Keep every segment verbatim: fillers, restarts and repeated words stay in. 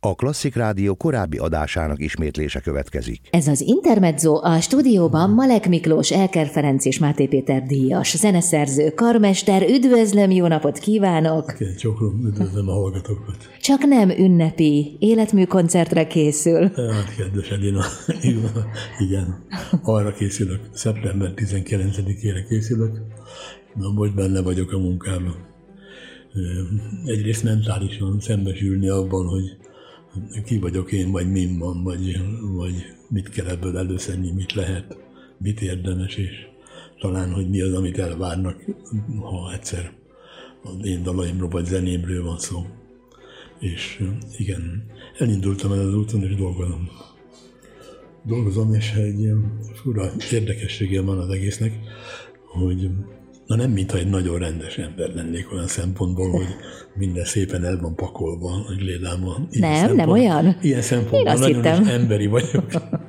A Klasszik Rádió korábbi adásának ismétlése következik. Ez az Intermezzo, a stúdióban Malek Miklós, Elker Ferenc és Máté Péter díjas, zeneszerző, karmester. Üdvözlöm, jó napot kívánok! Csokrom, üdvözlöm a hallgatókat! Csak nem ünnepi életműkoncertre készül. Hát, kedves Edina, igen, arra készülök, szeptember tizenkilencedikére készülök, na most benne vagyok a munkában. Egyrészt mentálisan szembesülni abban, hogy ki vagyok én, vagy min van, vagy, vagy mit kell ebből előszedni, mit lehet, mit érdemes, és talán, hogy mi az, amit elvárnak, ha egyszer az én dalaimról vagy zenémről van szó. És igen, elindultam el az úton, és dolgozom. Dolgozom, és egy fura érdekessége van az egésznek, hogy na nem, mintha egy nagyon rendes ember lennék olyan szempontból, hogy minden szépen el van pakolva, hogy lédában. Nem, nem olyan? Ilyen szempontból nagyon hittem. Is emberi vagyok.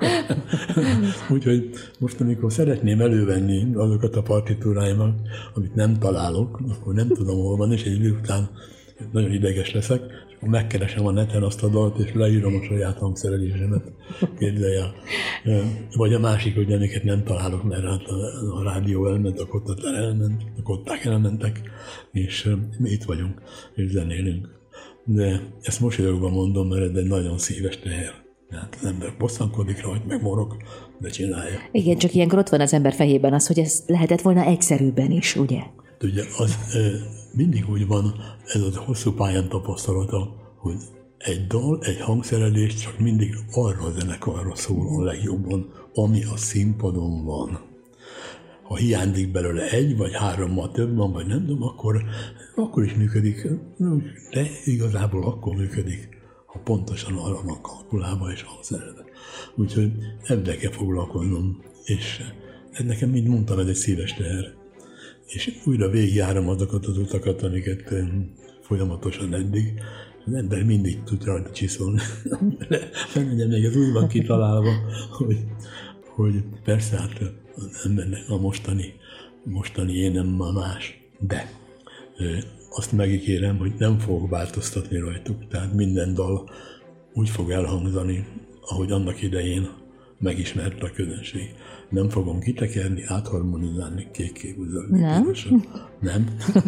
Úgyhogy most, amikor szeretném elővenni azokat a partitúráimat, amit nem találok, akkor nem tudom, hol van, és egy idő után nagyon ideges leszek, és akkor megkeresem a neten azt a dalt, és leírom a saját hangszerelésemet, képzelj el. Vagy a másik, hogy amiket nem találok, mert hát a, a rádió elment, a kottatár elment, a kották elmentek, és mi itt vagyunk, és zenélünk. De ezt mosolyogva mondom, mert ez egy nagyon szíves teher. Hát az ember bosszankodik rajta, meg morog, de csinálja. Igen, csak ilyenkor ott van az ember fejében az, hogy ez lehetett volna egyszerűbben is, ugye? Ugye, az mindig úgy van, ez a hosszú pályán tapasztalata, hogy egy dal, egy hangszerelés csak mindig arra a zenekarra szól a legjobban, ami a színpadon van. Ha hiányzik belőle egy, vagy hárommal több van, vagy nem tudom, akkor, akkor is működik, de igazából akkor működik, ha pontosan arra van kalkulálva és hangszerelve. Úgyhogy ebben kell foglalkoznom, és ez nekem, mint mondtam, ez egy szíves teher. És újra végigjárom azokat az utakat, amiket folyamatosan eddig. Az ember mindig tud rajta csiszolni. Nem legyen még az úgy van kitalálva, hogy, hogy persze hát az embernek a mostani, mostani én nem ma más. De azt megígérem, hogy nem fogok változtatni rajtuk. Tehát minden dal úgy fog elhangzani, ahogy annak idején megismert a közönség. Nem fogom kitekerni, átharmonizálni kék-kék Nem? Nem.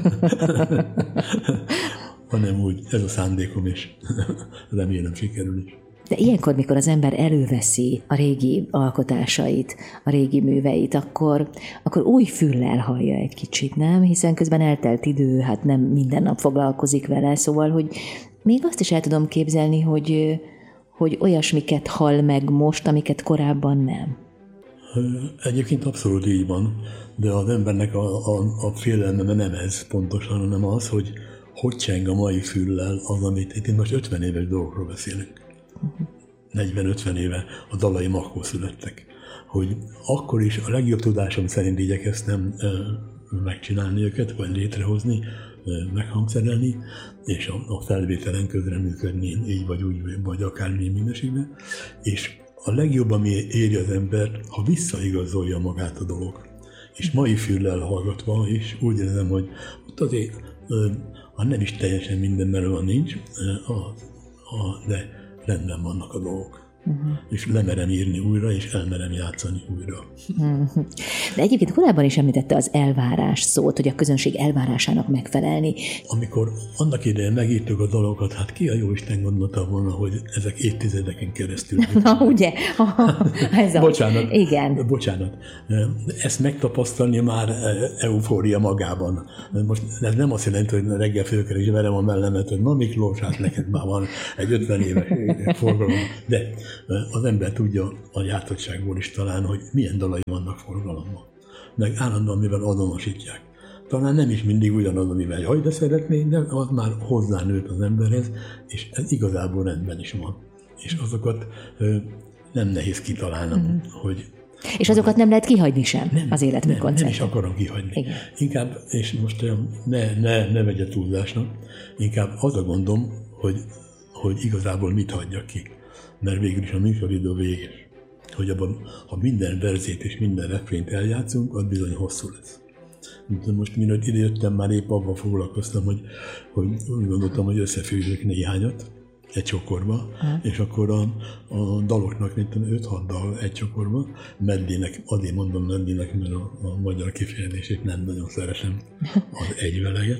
Hanem úgy, ez a szándékom, és remélem sikerül is. De ilyenkor, mikor az ember előveszi a régi alkotásait, a régi műveit, akkor, akkor új füllel hallja egy kicsit, nem? Hiszen közben eltelt idő, hát nem minden nap foglalkozik vele, szóval, hogy még azt is el tudom képzelni, hogy, hogy olyasmiket hall meg most, amiket korábban nem. Egyébként abszolút így van, de az embernek a, a, a félelme nem ez pontosan, hanem az, hogy hogy cseng a mai füllel az, amit itt most ötven éves dolgokról beszélünk. negyven-ötven éve a dalaim akkor születtek. Hogy akkor is a legjobb tudásom szerint igyekeztem e, megcsinálni őket, vagy létrehozni, e, meghangszerelni, és a, a felvételen közreműködni, így vagy úgy, vagy akármilyen minőségben. És a legjobb, ami éri az embert, ha visszaigazolja magát a dolog. És mai füllel hallgatva is úgy érzem, hogy ott azért, ha nem is teljesen minden, mert van nincs, a, a, de rendben vannak a dolgok. Uh-huh. És lemerem írni újra, és elmerem játszani újra. Uh-huh. De egyébként korábban is említette az elvárás szót, hogy a közönség elvárásának megfelelni. Amikor annak idején megírtuk a dalokat, hát ki a jóisten gondolta volna, hogy ezek évtizedeken keresztül. Na, ugye? Ez bocsánat. Igen. Bocsánat. Ezt megtapasztalni már eufória magában. Most ez nem azt jelenti, hogy reggel fölkel és verem a mellemet, hogy na Miklós, hát neked már van egy ötven éves forgalom. De az ember tudja a játszottságból is talán, hogy milyen dalai vannak forgalomban. Meg állandóan mivel azonosítják. Talán nem is mindig ugyanaz, amivel jaj, de szeretnék, de az már hozzánőtt az emberhez, és ez igazából rendben is van. És azokat ö, nem nehéz kitalálnom, mm. hogy... És azokat nem lehet kihagyni sem nem, az életműkoncerten. Nem, nem is akarom kihagyni. Igen. Inkább, és most ne, ne, ne vegye túlzásnak, inkább az a gondom, hogy, hogy igazából mit hagyjak ki. Mert végül is a műsoridő véges. Hogy abban, ha minden verzét és minden refrént eljátszunk, az bizony hosszú lesz. Most mielőtt idejöttem, már épp abban foglalkoztam, hogy, hogy úgy gondoltam, hogy összefűzök néhányat, egy csokorba, ha. És akkor a, a daloknak, mint öt-hat dal egy csokorba, medlének, azért mondom medlének, mert a, a magyar kifejezését nem nagyon szeretem, az egyveleget.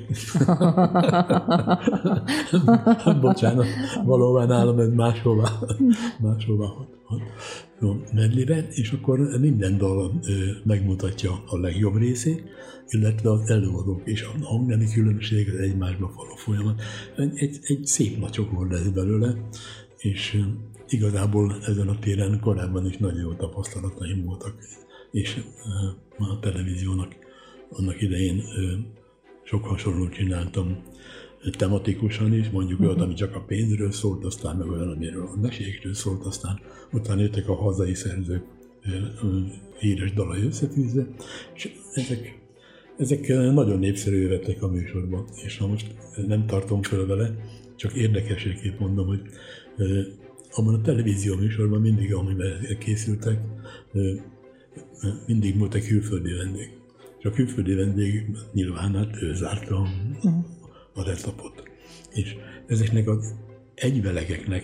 Bocsánat, valóban nálam ez máshova, máshova hat, hat. medliben, és akkor minden dal ö, megmutatja a legjobb részét, illetve az előadók és a hangnemi különbség, az egymásba való folyamat. Egy, egy szép nagy csokor lesz belőle, és ö, igazából ezen a téren korábban is nagyon jó tapasztalataim voltak, és ö, a televíziónak annak idején ö, sok hasonlót csináltam, tematikusan is, mondjuk uh-huh. olyan, ami csak a pénzről szólt, aztán meg olyan, amiről a mesékről szólt, aztán utána jöttek a hazai szerzők híres dalai összetűzve, és ezek, ezek nagyon népszerű lettek a műsorban, és ha most nem tartom föl vele, csak érdekességképp mondom, hogy abban a televízió műsorban mindig, amiben készültek, mindig volt egy külföldi vendég. És a külföldi vendég nyilván hát ő zárta uh-huh. a receptot. És ezeknek az egyvelegeknek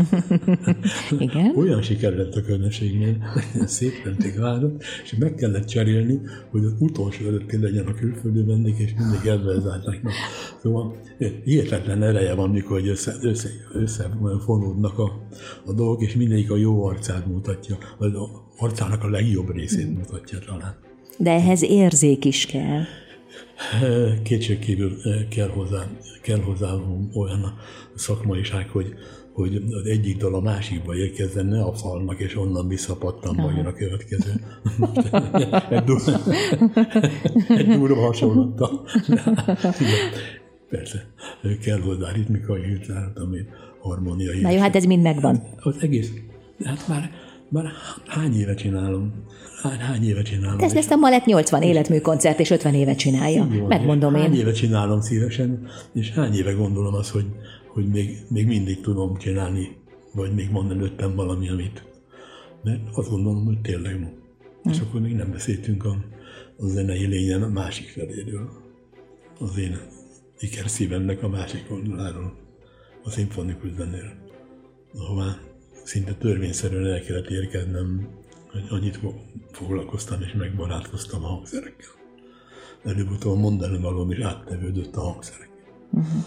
olyan siker lett a közönségnél, szép lették várat, és meg kellett cserélni, hogy az utolsó előtti legyen a külföldi vendég, és mindig elvezálták. Szóval hihetetlen ereje van, mikor össze, össze, összefonódnak a, a dolgok, és mindegyik a jó arcát mutatja, vagy az arcának a legjobb részét mutatja talán. De ehhez érzék is kell. Kétségkívül kell hozzá, kell hozzá olyan szakmaiság, hogy, hogy az egyik dal a másikba érkezzen, ne a falnak, és onnan visszapattanva jön a következő. egy, durva, egy durva hasonlattal. Persze, kell hozzá ritmikai hűtlárat, amit harmóniai. Na jó, hát ez mind megvan. Az egész, hát már, már hány éve csinálom. Hány, hány éve csinálom. Ezt, ezt a Malek nyolcvan életműkoncert és ötven éve csinálja. Jó, megmondom hány én. Hány éve csinálom szívesen, és hány éve gondolom azt, hogy, hogy még, még mindig tudom csinálni, vagy még van előttem valami, amit. Mert azt gondolom, hogy tényleg no. Hmm. És akkor még nem beszéltünk a, a zenei lényen a másik feléről. Az én ikerszívemnek a másik oldaláról, a szimfonikus zenéről. Ahová szinte törvényszerűen el kellett érkeznem, hogy annyit foglalkoztam és megbarátkoztam a hangszerekkel. Előbb-utóbb mondani valóm is áttevődött a hangszerekkel. Uh-huh.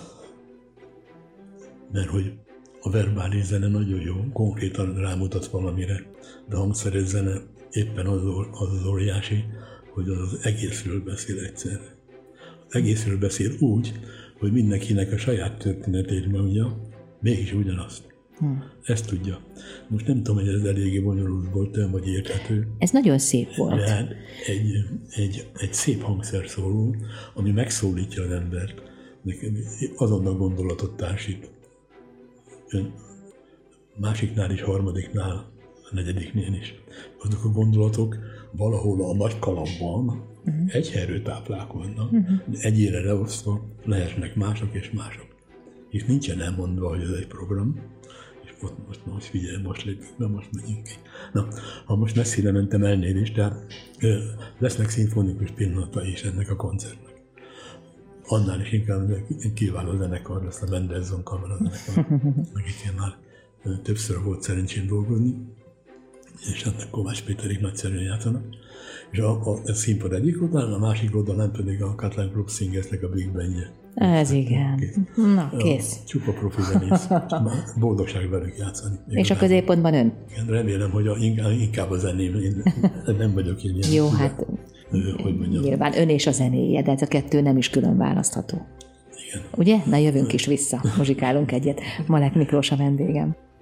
Mert hogy a verbális zene nagyon jó, konkrétan rámutat valamire, de a hangszeres zene éppen az az, az óriási, hogy az az egészről beszél egyszerre. Az egészről beszél úgy, hogy mindenkinek a saját történetét mondja, mégis ugyanazt. Hmm. Ezt tudja. Most nem tudom, hogy ez eléggé bonyolult volt, vagy érthető. Ez nagyon szép volt. De hát egy, egy, egy szép hangszerszóló, ami megszólítja az embert, azonnal gondolatot társít. Másiknál is, harmadiknál, a negyediknél is. Azok a gondolatok valahol a nagy kalapban uh-huh. egy helyről táplálkoznak, uh-huh. egyére leosztva lehetnek mások és mások. És nincsen elmondva, hogy ez egy program, és most, most, most figyelj, most lépjük be, most megyünk ki. Na, ha most messzire mentem elnézést, tehát ö, lesznek szimfonikus pillanatai is ennek a koncertnek. Annál is inkább kiváló zenekar lesz a Mendelssohn Kamara zenekar, akikkel már többször volt szerencsém dolgozni, és ennek Kovács Péterik nagyszerűen játszanak. És a, a, a színpad egyik oldalán, a másik oldalán pedig a Kathleen Krupp Singersnek a Big Bandje. Ez igen. Kész. Na, kész. A csupa profi zenész. Boldogság velük játszani. És a középpontban ön? Igen, remélem, hogy a, inkább a zeném. Én nem vagyok én ilyen. Jó, hát hogy nyilván ön és a zenéje, de ez a kettő nem is külön választható. Igen. Ugye? Na jövünk is vissza. Muzsikálunk egyet. Malek Miklós a vendégem.